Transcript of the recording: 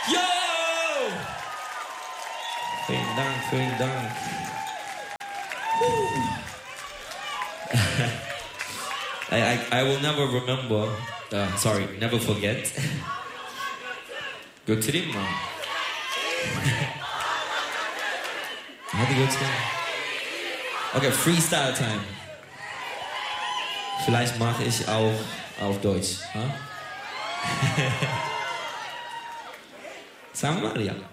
Yo! Vielen Dank, vielen Dank. I will never remember, never forget. götüreyim mi? Hadi götür. Okay, Freestyle Time. Vielleicht mache ich auch auf Deutsch. Huh? Sagen wir mal, ja.